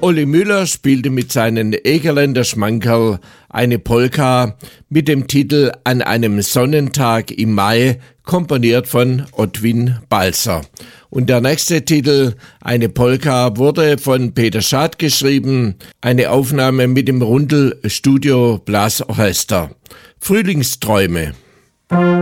Olli Müller spielte mit seinen Egerländer Schmankerl eine Polka mit dem Titel An einem Sonnentag im Mai, komponiert von Ottwin Balzer. Und der nächste Titel, eine Polka, wurde von Peter Schad geschrieben, eine Aufnahme mit dem Rundl Studio Blasorchester. Frühlingsträume.